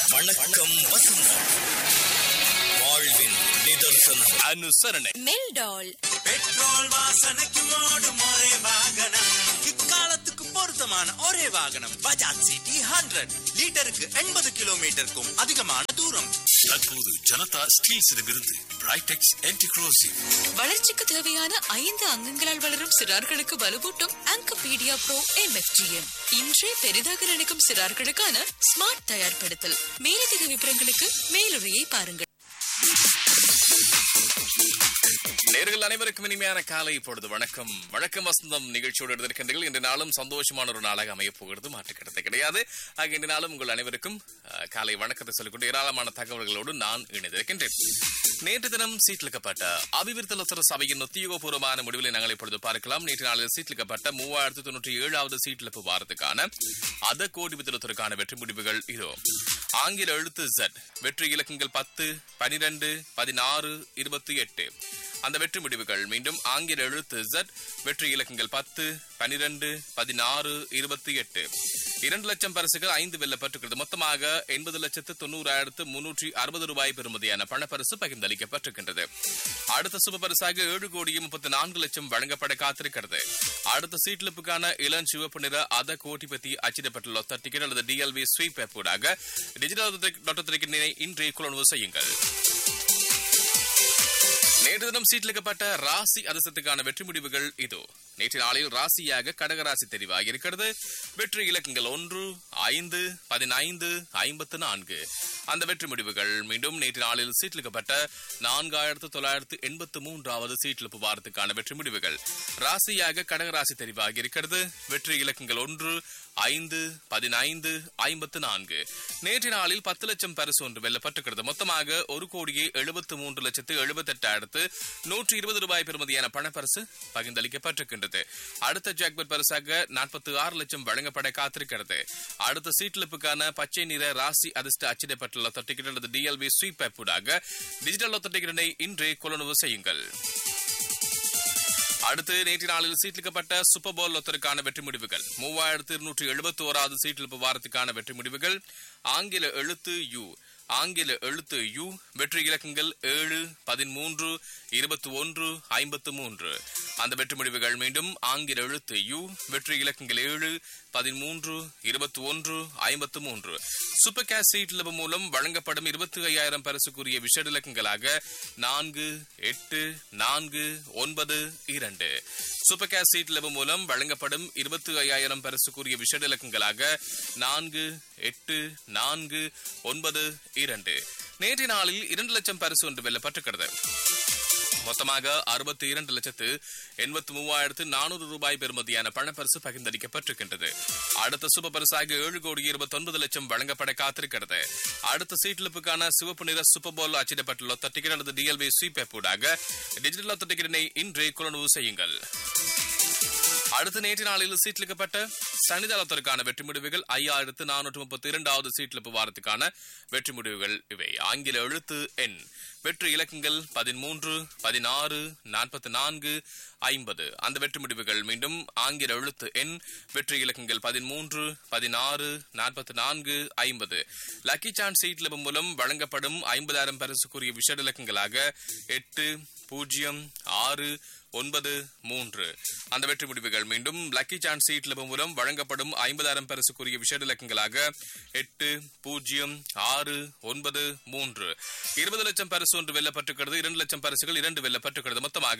வணக்கம் வசந்தம். வாழ்வின் நிதர்சனம். அனுசரணை. மெல்டால் பெட்ரோல் வாசனைக்கு ஓடும் ஒரே வாகனம், இக்காலத்துக்கு பொருத்தமான ஒரே வாகனம் பஜாஜ் சிட்டி 100. லிட்டருக்கு 80 கிலோமீட்டருக்கும் அதிகமான தூரம். தற்போது ஜனதா ஸ்டீல்ஸிடமிருந்து பிரைடெக்ஸ் ஆன்டி-கரோசிவ். வளர்ச்சிக்கு தேவையான 5 அங்கங்களால் வளரும் சிறார்களுக்கு வலுவூட்டும் ஆங்கபீடியா ப்ரோ MFGM. இன்றே பெரிதாக நினைக்கும் சிறார்களுக்கான ஸ்மார்ட் தயார்படுத்தல். மேலதிக விவரங்களுக்கு மேலுரையை பாருங்கள். நேயர்கள் அனைவருக்கும் இனிமையான காலை பொழுது வணக்கம். வணக்கம் வசந்தம் நிகழ்ச்சியோடு இருக்கின்றீர்கள். இன்று நாளும் சந்தோஷமான ஒரு நாளாக அமையப் போகிறது, மாற்றுக்கருத்து கிடையாது. ஆக இன்று நாளும் உங்கள் அனைவருக்கும் காலை வணக்கத்தை சொல்லிக்கொண்டு ஏராளமான தகவல்களோடு நான் இணைந்திருக்கின்றேன். நேற்று தினம் சீட்லிக்கப்பட்ட அபிவிருத்தி சபையின் உத்தியோகபூர்வமான முடிவுகளை நாங்கள் இப்பொழுது பார்க்கலாம். நேற்று நாளில் சீட்லிக்கப்பட்ட 3097வது சீட்லிப்பு வாரத்துக்கான அத கோடி வித்திரத்திற்கான வெற்றி முடிவுகள் இதோ. ஆங்கில எழுத்து Z வெற்றி இலக்கங்கள் 10, 12, 16, 28. அந்த வெற்றி முடிவுகள் மீண்டும் ஆங்கில எழுத்து Z வெற்றி இலக்கங்கள் 10, 12, 16, 28. 2 லட்சம் பரிசுகள் 5 வெல்லப்பட்டிருக்கிறது. மொத்தமாக 80,90,360 ரூபாய் பெறுமதியான பணப்பரிசு பகிர்ந்தளிக்கப்பட்டிருக்கின்றது. அடுத்த சுப பரிசாக 7,34,00,000 வழங்கப்பட காத்திருக்கிறது. அடுத்த சீட்லிப்புக்கான இளஞ்சிவப்பு நிற அத கோட்டிபதி அச்சிடப்பட்டுள்ள டிக்கெட் அல்லது DLV ஸ்வீப் ஆப் ஊடாக டிஜிட்டல் டாக்டர் இன்றைய கொள்வனவு செய்யுங்கள். நேற்று தினம் சீட்லிக்கப்பட்ட ராசி அதிர்ஷ்டத்துக்கான வெற்றி முடிவுகள் இதோ. நேற்று நாளில் ராசியாக கடகராசி தெரிவாகி இருக்கிறது. வெற்றி இலக்கங்கள் 1, 5, 15, 54. அந்த வெற்றி முடிவுகள் மீண்டும் நேற்று நாளில் சீட்லிக்கப்பட்ட 4983வது சீட்லிப்பு வாரத்துக்கான வெற்றி முடிவுகள். ராசியாக கடகராசி தெரிவாகி இருக்கிறது. வெற்றி இலக்கங்கள் 1, 5, 15, 54. நேற்று நாளில் 10 லட்சம் பரிசு ஒன்று வெல்லப்பட்டிருக்கிறது. மொத்தமாக 1,73,78,120 ரூபாய் பெறுமதியான பணப்பரிசு பகிர்ந்தளிக்கப்பட்டிருக்கின்றது. அடுத்த ஜாக்பட் பரிசாக 46 லட்சம் வழங்கப்பட காத்திருக்கிறது. அடுத்த சீட்லிப்புக்கான பச்சை நிற ராசி அதிர்ஷ்ட அச்சிடப்பட்டுள்ள டிக்கெட் அல்லது DLV ஸ்வீப் ஆப் ஊடாக டிஜிட்டல் டிக்கெட்டை இன்றே கொள்வனவு செய்யுங்கள். அடுத்து நேற்று நாளில் சீட்லிக்கப்பட்ட சூப்பர் போல் லொத்தருக்கான வெற்றி முடிவுகள். 3271வது சீட்லிப்பு வாரத்துக்கான வெற்றி முடிவுகள். ஆங்கில எழுத்து U வெற்றி இலக்கங்கள் 7, 13, 21, 53. அந்த வெற்றி முடிவுகள் மீண்டும் ஆங்கில எழுத்து U வெற்றி இலக்கங்கள் 7, 13, 21, 53. சூப்பர் கேஷ் சீட்லிப்பு மூலம் வழங்கப்படும் 25,000 பரிசுக்குரிய விஷட இலக்கங்களாக 4, 8, 4, 9, 2. சூப்பர் கேஷ் சீட்லிப்பு மூலம் வழங்கப்படும் 25,000 பரிசுக்குரிய விஷட இலக்கங்களாக 4, 8, 4, 9, 2. நேற்று நாளில் 2 லட்சம் பரிசு ஒன்று வெல்லப்பட்டிருக்கிறது. மொத்தமாக 62,83,400 ரூபாய் பெறுமதியான பணப்பரிசு பகிர்ந்தளிக்கப்பட்டிருக்கின்றது. அடுத்த சூப்பர் பரிசாக 7,29,00,000 வழங்கப்பட காத்திருக்கிறது. அடுத்த சீட்லிப்புக்கான சிவப்பு நிற சூப்பர் போல் அச்சிடப்பட்டுள்ள டிக்கெட் அல்லது DLV ஸ்வீப் ஆப் ஊடாக டிஜிட்டல் டிக்கெட்டினை இன்றே கொள்வனவு செய்யுங்கள். அடுத்த நேற்று நாளில் சீட்லிக்கப்பட்ட சனிதளத்திற்கான வெற்றி முடிவுகள். 5,432வது சீட்லிப்பு வாரத்துக்கான வெற்றி முடிவுகள் இவை. ஆங்கில எழுத்து N வெற்றி இலக்கங்கள் 13, 16, 44, 50. அந்த வெற்றி முடிவுகள் மீண்டும் ஆங்கில எழுத்து N வெற்றி இலக்கங்கள் 13, 16, 44, 50. லக்கி சான்ஸ் சீட்லிப்பு மூலம் வழங்கப்படும் 50,000 பரிசுக்குரிய விஷட இலக்கங்களாக 8, 0, 6, 9, 3. அந்த வெற்றி முடிவுகள் மீண்டும் லக்கி சான்ஸ் சீட்லிப்பு மூலம் வழங்கப்படும் 50,000 பரிசுக்குரிய விஷட இலக்கங்களாக 8, 0, 6, 9, 3. 20 லட்சம் பரிசு ஒன்று வெல்லப்பட்டிருக்கிறது. 2 லட்சம் பரிசுகள் 2 வெல்லப்பட்டிருக்கிறது. மொத்தமாக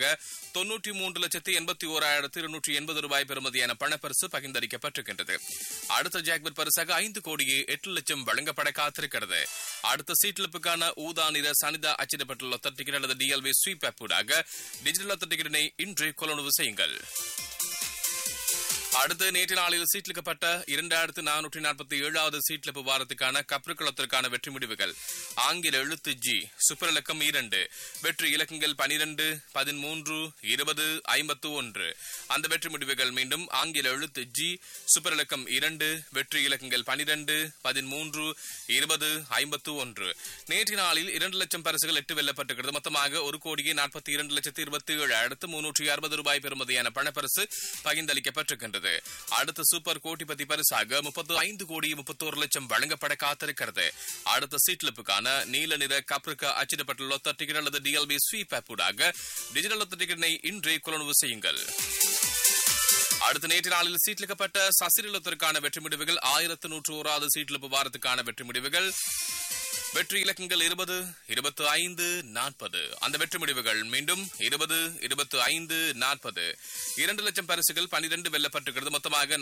93,81,280 ரூபாய் பெறுமதியான பணப்பரிசு பகிர்ந்தளிக்கப்பட்டிருக்கின்றது. அடுத்த ஜாக்பட் பரிசாக 5,08,00,000 வழங்கப்பட காத்திருக்கிறது. அடுத்த சீட்லிப்புக்கான ஊதா நிற சனிதா அச்சிடப்பட்டுள்ள டிக்கெட் அல்லது DLV ஸ்வீப் ஆப் ஊடாக டிஜிட்டல் டிக்கெட்டினை இன்றே கொள்வனவு செய்யுங்கள். அடுத்து நேற்று நாளில் சீட்லிக்கப்பட்ட 2,447வது சீட்லிப்பு வாரத்துக்கான கப்ருக்குளத்திற்கான வெற்றி முடிவுகள். ஆங்கில எழுத்து G சூப்பர் இலக்கம் 2 வெற்றி இலக்கங்கள் 12, 13, 20, 51. அந்த வெற்றி முடிவுகள் மீண்டும் ஆங்கில எழுத்து G சூப்பர் இலக்கம் 2 வெற்றி இலக்கங்கள் 12, 13, 20, 51. நேற்று நாளில் 2 லட்சம் பரிசுகள் 8 வெல்லப்பட்டிருக்கிறது. மொத்தமாக 1,42,27,360 ரூபாய் பெறுமதியான பணப்பரிசு பகிர்ந்தளிக்கப்பட்டிருக்கின்றது. பெற்றுக்கின்றது. அடுத்த சூப்பர் கோடிபதி பரிசாக 35,31,00,000 வழங்கப்பட காத்திருக்கிறது. அடுத்த சீட்லிப்புக்கான நீல நிற கப்ரிக்கா அச்சிடப்பட்ட லொத்த டிக்கெட் அல்லது டிஎல்பி ஸ்வீப் ஆப் ஊடாக டிஜிட்டல் லொத்த டிக்கெட்டினை இன்றே கொள்வனவு செய்யுங்கள். அடுத்த நேற்று நாளில் சீட்லிக்கப்பட்ட சசிரலத்திற்கான வெற்றி முடிவுகள் 1101 சீட்லிப்பு வாரத்துக்கான வெற்றி முடிவுகள். வெற்றி இலக்கங்கள் 20, 25, 40. அந்த வெற்றி முடிவுகள் மீண்டும் 20, 25, 40. 2 லட்சம் பரிசுகள் 12 வெல்லப்பட்டிருக்கிறது. மொத்தமாக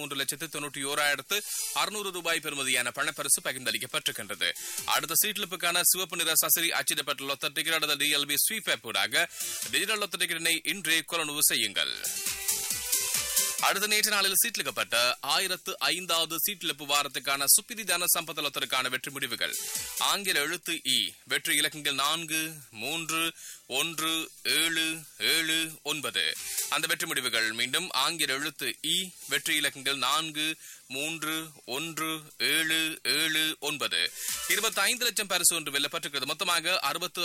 43,91,600 ரூபாய் பெறுமதியான பணப்பரிசு பகிர்ந்தளிக்கப்பட்டிருக்கின்றது. அடுத்த சீட்லிப்புக்கான சிவப்பு நிற சசிரி அச்சிடப்பட்ட லொத்த டிக்கெட் அல்லது டிஎல்பி ஸ்வீப் ஆப் ஊடாக டிஜிட்டல் லொத்த டிக்கெட்டினை இன்றே கொள்வனவு செய்யுங்கள். அடுத்த நேற்று நாளில் சீட்லிக்கப்பட்ட 1005வது சீட்லிப்பு வாரத்துக்கான சுப்பிரிதான சம்பத்தலத்திற்கான வெற்றி முடிவுகள். ஆங்கில எழுத்து இ. வெற்றி இலக்கங்கள் 4, 3, 1, 7, 7, 9. அந்த வெற்றி முடிவுகள் மீண்டும் ஆங்கில எழுத்து இ. வெற்றி இலக்கங்கள் 4, 3, 1, 7, 7, 9. 25 லட்சம் பரிசு ஒன்று வெல்லப்பட்டிருக்கிறது. மொத்தமாக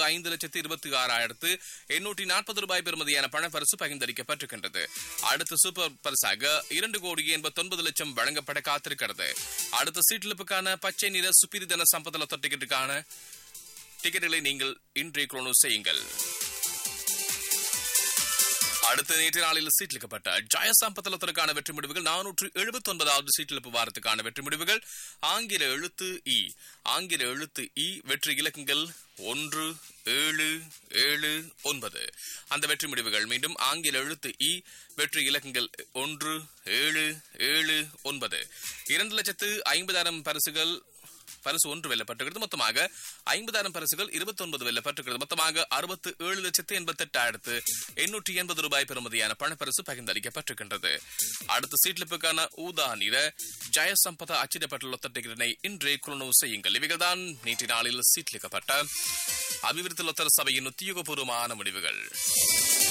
65,26,840 ரூபாய் பெறுமதியான பணப்பரிசு பகிர்ந்தளிக்கப்பட்டிருக்கின்றது. அடுத்த சூப்பர் பரிசாக 2,89,00,000 வழங்கப்பட காத்திருக்கிறது. அடுத்த சீட்லிப்புக்கான பச்சை நிற சுப்பிரிதன சம்பதல டிக்கெட்டுக்கான டிக்கெட்டுகளை நீங்கள் இன்றே கொள்வனவு செய்யுங்கள். அடுத்த நேற்று நாளில் சீட்லிக்கப்பட்ட ஜயசம்பத்தலத்திற்கான வெற்றி முடிவுகள் 479வது சீட்லிப்பு வாரத்துக்கான வெற்றி முடிவுகள். ஆங்கில எழுத்து இ. ஆங்கில எழுத்து இ. வெற்றி இலக்கங்கள் 1, 7, 7, 9. அந்த வெற்றி முடிவுகள் மீண்டும் ஆங்கில எழுத்து இ. வெற்றி இலக்கங்கள் 1, 7, 7, 9. 2,50,000 பரிசு ஒன்று வெல்லப்பட்டிருக்கிறது. மொத்தமாக 50,000 பரிசுகள் 29 வெல்லப்பட்டிருக்கிறது. மொத்தமாக 67,88,880 ரூபாய் பெறுமதியான பணப்பரிசு பகிர்ந்தளிக்கப்பட்டிருக்கின்றது. அடுத்த சீட்லிப்புக்கான ஊதா நிற ஜயசம்பத அச்சிடப்பட்ட லொத்த டிக்கெட்டினை இன்றே கொள்வனவு செய்யுங்கள். இவைகள்தான் நேற்று நாளில் சீட்லிக்கப்பட்ட அபிவிருத்தி லொத்தர் சபையின் உத்தியோகபூர்வமான முடிவுகள்.